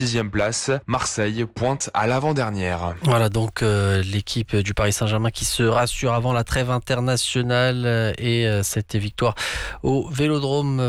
6e place, Marseille pointe à l'avant-dernière. Voilà donc l'équipe du Paris Saint-Germain qui se rassure avant la trêve internationale et cette victoire au Vélodrome